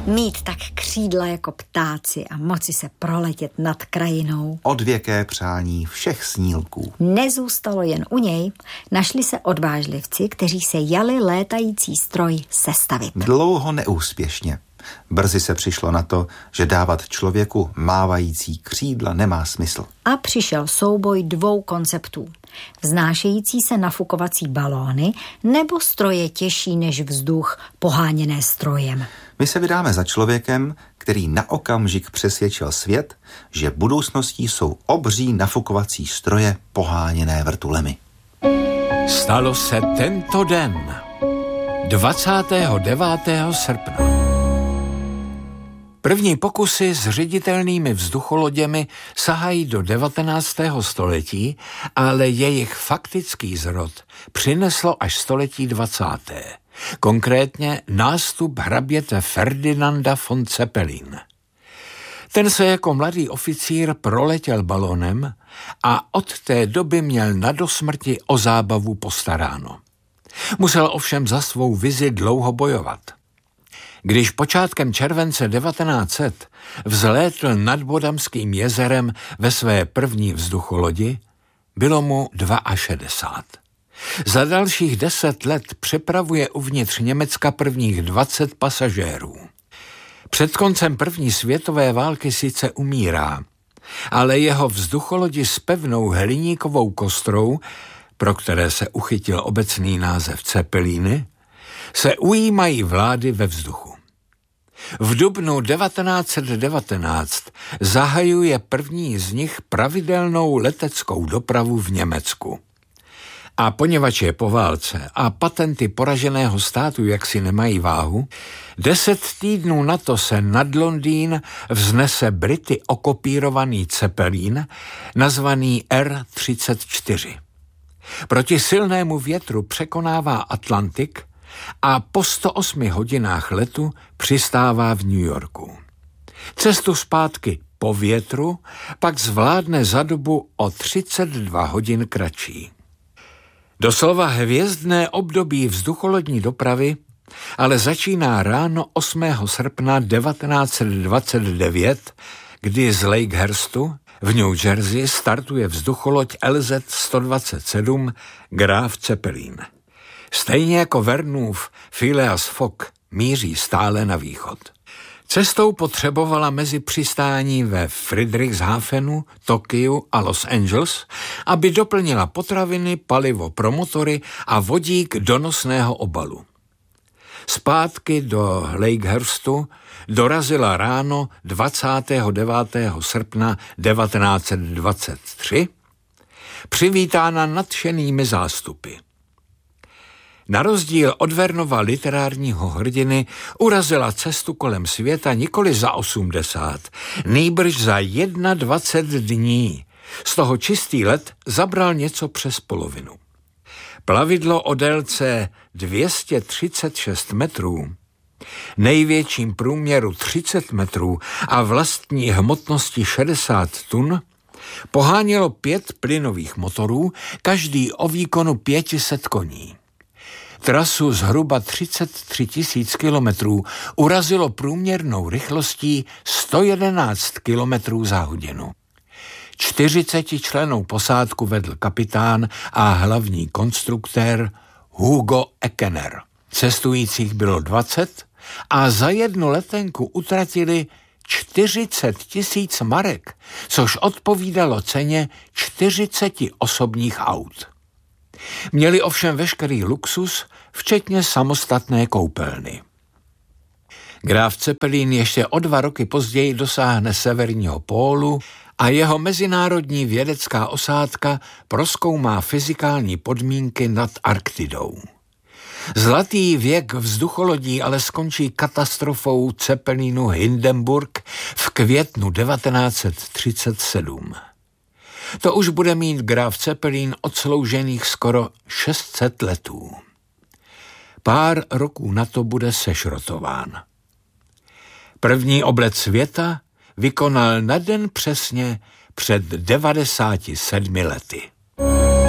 Mít tak křídla jako ptáci a moci se proletět nad krajinou. Odvěké přání všech snílků. Nezůstalo jen u něj, našli se odvážlivci, kteří se jali létající stroj sestavit. Dlouho neúspěšně. Brzy se přišlo na to, že dávat člověku mávající křídla nemá smysl. A přišel souboj dvou konceptů. Vznášející se nafukovací balóny nebo stroje těžší než vzduch poháněné strojem. My se vydáme za člověkem, který na okamžik přesvědčil svět, že budoucností jsou obří nafukovací stroje poháněné vrtulemi. Stalo se tento den, 29. srpna. První pokusy s ředitelnými vzducholoděmi sahají do 19. století, ale jejich faktický zrod přineslo až století 20. Konkrétně nástup hraběte Ferdinanda von Zeppelin. Ten se jako mladý oficír proletěl balonem a od té doby měl na dosmrti o zábavu postaráno. Musel ovšem za svou vizi dlouho bojovat. Když počátkem července 1900 vzlétl nad Bodamským jezerem ve své první vzducholodi, bylo mu 62. Za dalších 10 let přepravuje uvnitř Německa prvních 20 pasažérů. Před koncem první světové války sice umírá, ale jeho vzducholodi s pevnou hliníkovou kostrou, pro které se uchytil obecný název Zeppeliny, se ujímají vlády ve vzduchu. V dubnu 1919 zahajuje první z nich pravidelnou leteckou dopravu v Německu. A poněvadž je po válce a patenty poraženého státu jaksi nemají váhu, 10 týdnů na to se nad Londýn vznese Brity okopírovaný Zeppelin, nazvaný R-34. Proti silnému větru překonává Atlantik a po 108 hodinách letu přistává v New Yorku. Cestu zpátky po větru pak zvládne za dobu o 32 hodin kratší. Doslova hvězdné období vzducholodní dopravy ale začíná ráno 8. srpna 1929, kdy z Lakehurstu v New Jersey startuje vzducholoď LZ-127 Graf Zeppelin. Stejně jako Vernův Phileas Fogg míří stále na východ. Cestou potřebovala mezi přistání ve Friedrichshafenu, Tokiu a Los Angeles, aby doplnila potraviny, palivo pro motory a vodík do nosného obalu. Zpátky do Lakehurstu dorazila ráno 29. srpna 1923, přivítána nadšenými zástupy. Na rozdíl od Vernova literárního hrdiny urazila cestu kolem světa nikoli za 80, nýbrž za 21 dní. Z toho čistý let zabral něco přes polovinu. Plavidlo o délce 236 metrů, největším průměru 30 metrů a vlastní hmotnosti 60 tun, pohánělo 5 plynových motorů, každý o výkonu 500 koní. Trasu zhruba 33 000 kilometrů urazilo průměrnou rychlostí 111 kilometrů za hodinu. 40člennou posádku vedl kapitán a hlavní konstruktér Hugo Eckener. Cestujících bylo 20 a za jednu letenku utratili 40 000 marek, což odpovídalo ceně 40 osobních aut. Měli ovšem veškerý luxus, včetně samostatné koupelny. Graf Zeppelin ještě o 2 roky později dosáhne severního pólu a jeho mezinárodní vědecká osádka prozkoumá fyzikální podmínky nad Arktidou. Zlatý věk vzducholodí ale skončí katastrofou Zeppelinu Hindenburg v květnu 1937. To už bude mít Graf Zeppelin odsloužených skoro 600 letů. Pár roků na to bude sešrotován. První oblet světa vykonal na den přesně před 97 lety.